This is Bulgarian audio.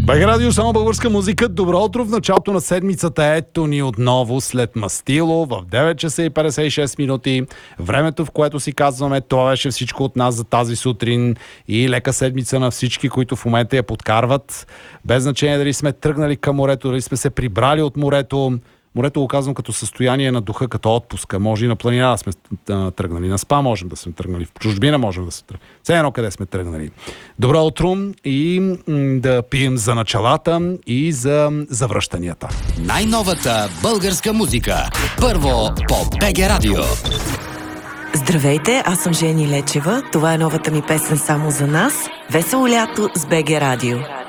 БГ Радио, само българска музика. Добро утро в началото на седмицата. Ето ни отново след Мастило в 9 часа и 56 минути. Времето, в което си казваме, това беше всичко от нас за тази сутрин и лека седмица на всички, които в момента я подкарват. Без значение дали сме тръгнали към морето, дали сме се прибрали от морето. Морето го казвам като състояние на духа, като отпуска. Може и на планина да сме тръгнали, на СПА можем да сме тръгнали, в чужбина можем да сме тръгнали. Все едно къде сме тръгнали. Добро утро и да пием за началата и за завръщанията. Най-новата българска музика. Първо по БГ Радио. Здравейте, аз съм Жени Лечева. Това е новата ми песен само за нас. Весело лято с БГ Радио.